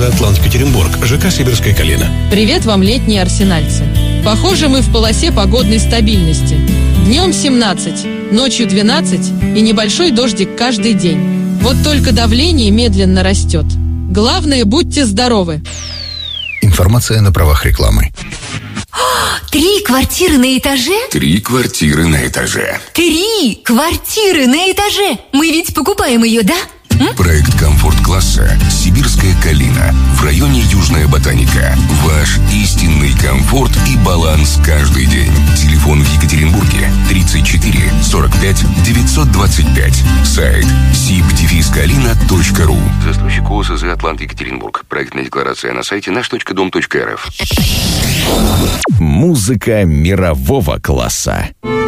«Атлант Екатеринбург», ЖК «Сибирская Калина». Привет вам, летние арсенальцы. Похоже, мы в полосе погодной стабильности. Днем 17, ночью 12 и небольшой дождик каждый день. Вот только давление медленно растет. Главное, будьте здоровы. Информация на правах рекламы. 3 квартиры на этаже? 3 квартиры на этаже. 3 квартиры на этаже! Мы ведь покупаем ее, да? Проект комфорт-класса «Сибирская Калина» в районе Южная Ботаника. Ваш истинный комфорт и баланс каждый день. Телефон в Екатеринбурге 34 45 925. Сайт sib-kalina.ru. Застройщик ОСЗ «Атлант Екатеринбург». Проектная декларация на сайте наш.дом.рф. Музыка мирового класса.